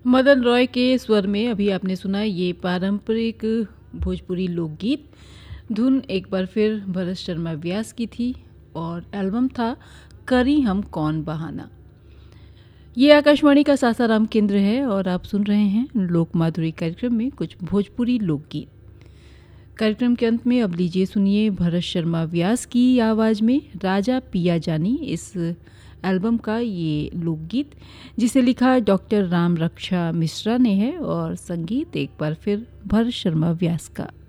मदन रॉय के स्वर में अभी आपने सुना ये पारंपरिक भोजपुरी लोकगीत। धुन एक बार फिर भरत शर्मा व्यास की थी और एल्बम था करी हम कौन बहाना। ये आकाशवाणी का सासाराम केंद्र है और आप सुन रहे हैं लोक माधुरी कार्यक्रम में कुछ भोजपुरी लोकगीत। कार्यक्रम के अंत में अब लीजिए सुनिए भरत शर्मा व्यास की आवाज़ में राजा पिया जानी इस एल्बम का ये लोकगीत, जिसे लिखा डॉक्टर राम रक्षा मिश्रा ने है और संगीत एक बार फिर भरत शर्मा व्यास का।